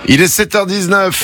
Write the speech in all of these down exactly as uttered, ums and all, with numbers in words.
Il est sept heures dix-neuf.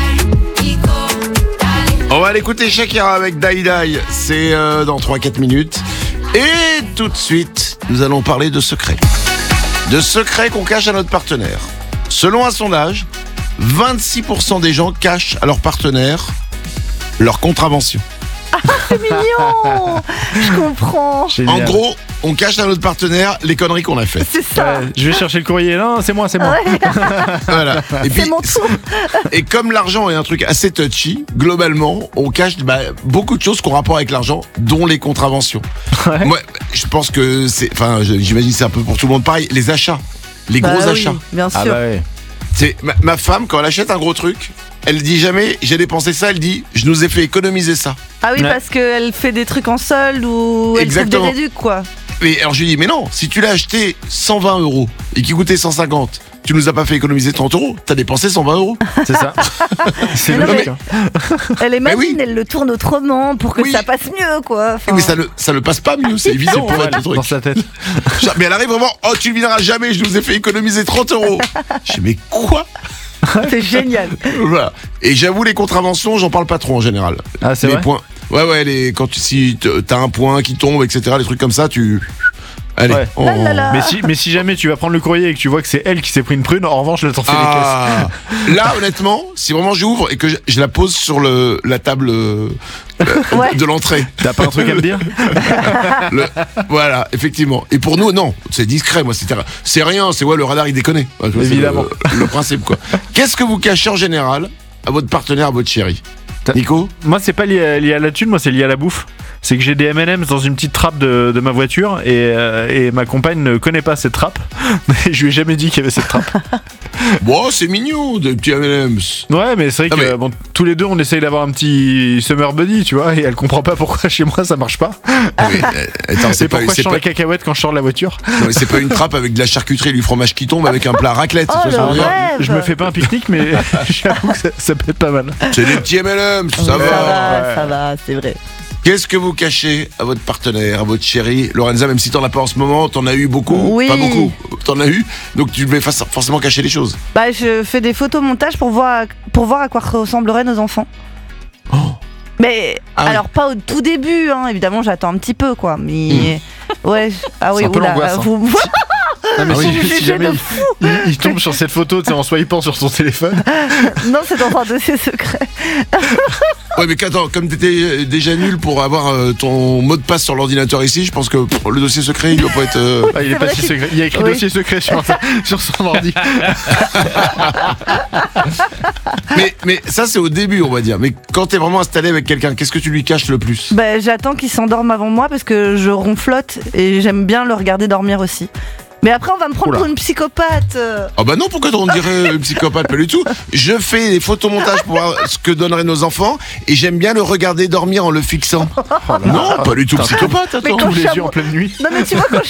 On va aller écouter Shakira avec Die Die. C'est euh, dans trois à quatre minutes. Et tout de suite, nous allons parler de secrets. De secrets qu'on cache à notre partenaire. Selon un sondage, vingt-six pour cent des gens cachent à leur partenaire leur contravention. C'est mignon. Je comprends. Génial. En gros, on cache à notre partenaire les conneries qu'on a faites. C'est ça. Ouais, je vais chercher le courrier. Non, c'est moi, c'est moi. Ouais. Voilà. Et C'est mon tour. et comme l'argent est un truc assez touchy, globalement, on cache bah, beaucoup de choses qui ont rapport avec l'argent, dont les contraventions. Ouais. Moi, je pense que c'est, enfin, je- j'imagine que c'est un peu pour tout le monde pareil. Les achats, les Bah gros oui, achats. bien Ah sûr. bah ouais. C'est ma, ma femme quand elle achète un gros truc, elle dit jamais j'ai dépensé ça, elle dit je nous ai fait économiser ça. Ah oui, Ouais. parce qu'elle fait des trucs en solde ou elle trouve des Exactement. réducs, quoi. Et alors je lui dis mais non, si tu l'as acheté cent vingt euros et qui coûtait cent cinquante, tu nous as pas fait économiser trente euros, t'as dépensé cent vingt euros. C'est ça. C'est Mais non, logique. mais- hein. Elle est Mais maligne, oui. elle le tourne autrement pour que Oui. ça passe mieux, quoi. Enfin, Mais ça le, ça le passe pas mieux, c'est évident C'est en pour fait elle, le truc. dans sa tête. Genre, mais elle arrive vraiment, oh tu ne viendras jamais, je nous ai fait économiser trente euros. Je dis mais quoi? c'est génial. Voilà. Et j'avoue les contraventions, j'en parle pas trop en général. Ah, c'est Les vrai. points. Ouais ouais, les, quand tu, si t'as un point qui tombe, et cetera, les trucs comme ça, tu... Allez. Ouais. on- Ah là là. Mais si, mais si jamais tu vas prendre le courrier et que tu vois que c'est elle qui s'est pris une prune, en revanche, là, t'en fais Ah, là honnêtement, si vraiment j'ouvre et que je, je la pose sur le, la table euh, euh, Ouais. de l'entrée, les caisses. T'as pas un truc à me dire? le- voilà, effectivement. Et pour nous, non, c'est discret, moi, c'est, c'est rien, c'est ouais, le radar il déconne. Ouais, tu vois, c'est Évidemment. Le, le principe quoi. Qu'est-ce que vous cachez en général à votre partenaire, à votre chérie? T'as- Nico? Moi, c'est pas lié à, lié à la thune, moi, c'est lié à la bouffe. C'est que j'ai des M and M's dans une petite trappe de, de ma voiture et, euh, et ma compagne ne connaît pas cette trappe. Mais je lui ai jamais dit qu'il y avait cette trappe. Bon, c'est mignon, des petits M and M's. Ouais, mais c'est vrai Non, que mais- euh, bon, tous les deux, on essaye d'avoir un petit summer buddy, tu vois, et elle comprend pas pourquoi chez moi ça marche pas. Ah, mais, euh, attends, c'est C'est pas, pourquoi je c'est sors pas, les cacahuètes quand je sors de la voiture. non, mais c'est pas une trappe avec de la charcuterie et du fromage qui tombe avec un plat raclette. Oh, tu vois ce que je veux le dire rêve. Je me fais pas un pique-nique, mais j'avoue que ça, ça peut être pas mal. C'est des petits M and M's, ça Ça va. va, ouais. ça va, c'est vrai. Qu'est-ce que vous cachez à votre partenaire, à votre chérie? Lorenza, même si t'en as pas en ce moment, t'en as eu beaucoup. Oui. Pas beaucoup. T'en as eu. Donc tu devais fa- forcément cacher les choses. Bah, je fais des photomontages pour voir, pour voir à quoi ressembleraient nos enfants. Oh. Mais Ah oui. alors pas au tout début, hein, évidemment j'attends un petit peu quoi. Mais ouais, je- ah oui, C'est un peu oula, l'angoisse, hein. vous- Ah, mais Ah si, oui. si Jugez jamais de il, il- il tombe sur cette photo, tu sais, en swipant sur son téléphone. non, c'est dans un dossier secret. Ouais, mais qu'attends, comme t'étais déjà nul pour avoir euh, ton mot de passe sur l'ordinateur ici, je pense que pff, le dossier secret, il doit pas être. euh, Ah, il est C'est pas vrai si qu'il- secret. Il y a écrit Oui. dossier secret sur, sur son ordi. Mais, mais ça, c'est au début, on va dire. Mais quand t'es vraiment installé avec quelqu'un, qu'est-ce que tu lui caches le plus? Bah, j'attends qu'il s'endorme avant moi parce que je ronflote et j'aime bien le regarder dormir aussi. Mais après on va me prendre Oula. pour une psychopathe. euh. Ah bah non, pourquoi on dirait psychopathe? Pas du tout. Je fais des photomontages pour voir ce que donneraient nos enfants et j'aime bien le regarder dormir en le fixant. Oh là Non, là. pas du tout Putain, psychopathe, Mais attends. quand Tous les je suis yeux en pleine nuit. Non mais tu vois quand je